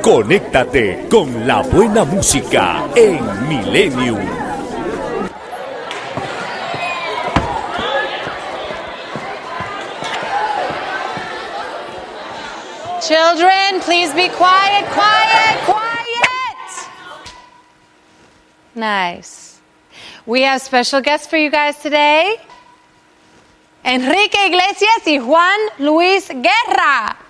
Conéctate con la buena música en Millennium. Children, please be quiet, quiet, quiet. Nice. We have special guests for you guys today. Enrique Iglesias y Juan Luis Guerra.